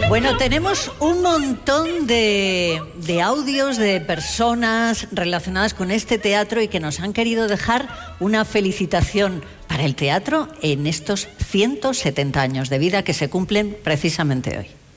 Bueno, tenemos un montón de audios de personas relacionadas con este teatro y que nos han querido dejar una felicitación para el teatro en estos 170 años de vida que se cumplen precisamente hoy.